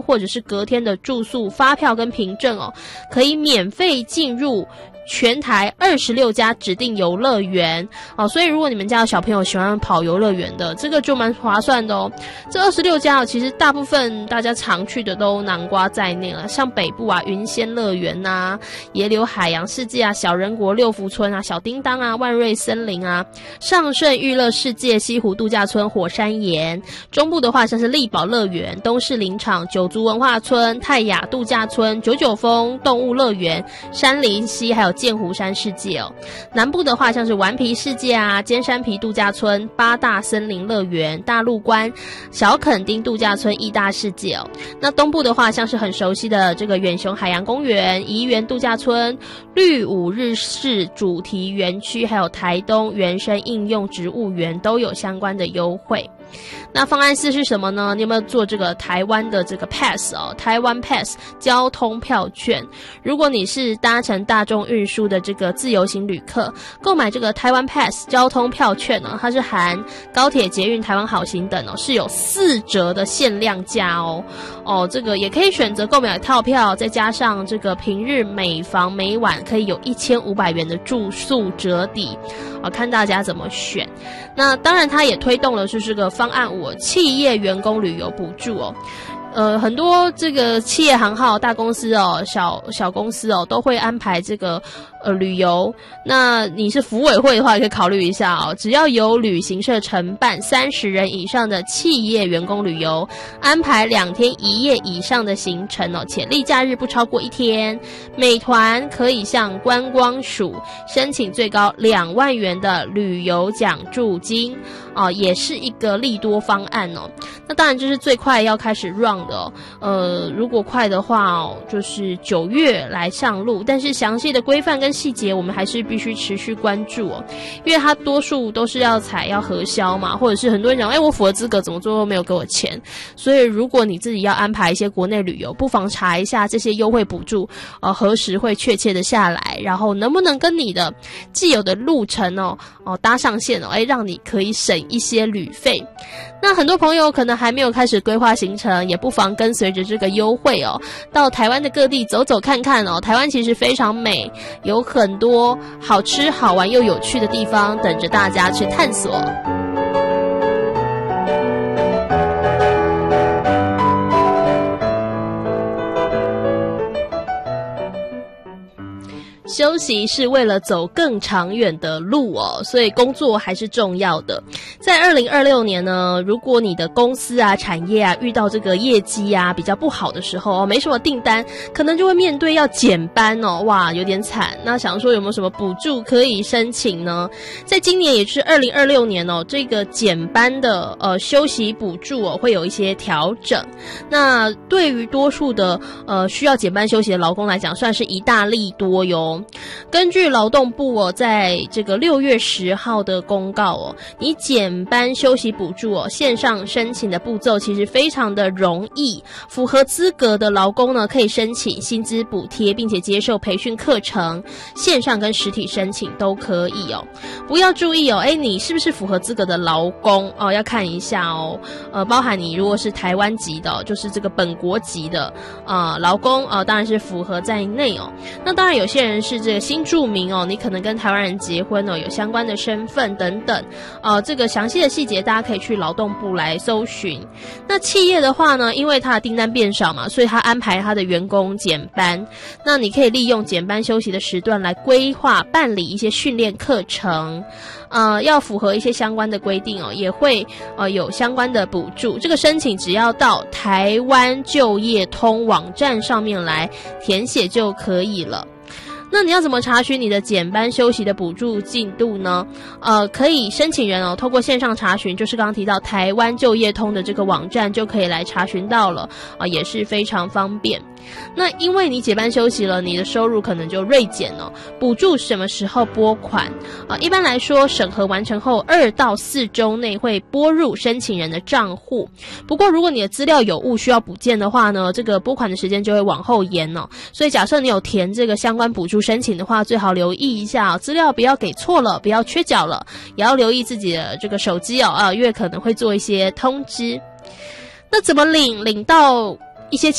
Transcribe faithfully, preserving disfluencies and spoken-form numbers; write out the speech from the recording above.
或者是隔天的住宿发票跟凭证哦，可以免费进入全台二十六家指定游乐园哦，所以如果你们家有小朋友喜欢跑游乐园的，这个就蛮划算的哦。这二十六家哦，其实大部分大家常去的都南瓜在内了，像北部啊云仙乐园啊、野柳海洋世界啊、小人国六福村啊、小叮当啊、万瑞森林啊、上盛娱乐世界、西湖度假村、火山岩。中部的话像是力宝乐园、东势林场、九族文化村、泰雅度假村、九九峰动物乐园、山林溪还有剑湖山世界哦。南部的话像是顽皮世界啊、尖山皮度假村、八大森林乐园、大陆关、小垦丁度假村、义大世界哦。那东部的话像是很熟悉的这个远雄海洋公园、宜园度假村、绿舞日式主题园区，还有台东原生应用植物园都有相关的优惠。那方案四是什么呢？你有没有做这个台湾的这个 pass 哦？台湾 pass 交通票券。如果你是搭乘大众运输的这个自由行旅客，购买这个台湾 pass 交通票券呢，它是含高铁、捷运、台湾好行等哦，是有四折的限量价哦。哦，这个也可以选择购买套票，再加上这个平日每房每晚可以有一千五百元的住宿折抵啊，看大家怎么选。那当然，它也推动了是这个方案五企业员工旅游补助哦。呃，很多这个企业行号、大公司哦、小小公司哦，都会安排这个呃旅游。那你是福委会的话，也可以考虑一下哦。只要有旅行社承办三十人以上的企业员工旅游，安排两天一夜以上的行程哦，且例假日不超过一天，美团可以向观光署申请最高两万元的旅游奖助金哦，也是一个利多方案哦。那当然就是最快要开始 run。的呃，如果快的话哦，就是九月来上路，但是详细的规范跟细节我们还是必须持续关注哦，因为它多数都是要采要核销嘛，或者是很多人讲，哎，我符合资格，怎么最后没有给我钱？所以如果你自己要安排一些国内旅游，不妨查一下这些优惠补助，呃，何时会确切的下来，然后能不能跟你的既有的路程哦哦搭上线哦，哎，让你可以省一些旅费。那很多朋友可能还没有开始规划行程，也不妨跟随着这个优惠哦，到台湾的各地走走看看哦。台湾其实非常美，有很多好吃好玩又有趣的地方等着大家去探索。休息是为了走更长远的路哦，所以工作还是重要的。在二零二六年呢，如果你的公司啊、产业啊遇到这个业绩啊比较不好的时候哦，没什么订单，可能就会面对要减班哦，哇，有点惨。那想说有没有什么补助可以申请呢？在今年也是二零二六年哦，这个减班的呃休息补助哦会有一些调整。那对于多数的呃需要减班休息的劳工来讲，算是一大利多哟。根据劳动部哦，在这个六月十号的公告哦，你减班休息补助哦，线上申请的步骤其实非常的容易，符合资格的劳工呢，可以申请薪资补贴，并且接受培训课程，线上跟实体申请都可以哦。不要注意哦，哎，你是不是符合资格的劳工哦？要看一下哦，呃，包含你如果是台湾籍的，就是这个本国籍的呃劳工啊、呃，当然是符合在内哦。那当然有些人是是这个新住民哦，你可能跟台湾人结婚哦，有相关的身份等等，呃，这个详细的细节大家可以去劳动部来搜寻。那企业的话呢，因为它的订单变少嘛，所以他安排他的员工减班。那你可以利用减班休息的时段来规划办理一些训练课程，呃，要符合一些相关的规定哦，也会呃有相关的补助。这个申请只要到台湾就业通网站上面来填写就可以了。那你要怎么查询你的减班休息的补助进度呢？呃，可以申请人哦，透过线上查询，就是刚刚提到台湾就业通的这个网站就可以来查询到了，啊、呃，也是非常方便。那因为你减班休息了，你的收入可能就锐减哦。补助什么时候拨款啊、呃？一般来说，审核完成后二到四周内会拨入申请人的账户。不过，如果你的资料有误需要补件的话呢，这个拨款的时间就会往后延哦。所以，假设你有填这个相关补助申请的话，最好留意一下、哦、资料不要给错了，不要缺角了，也要留意自己的这个手机哦啊，因为可能会做一些通知。那怎么领？领到一些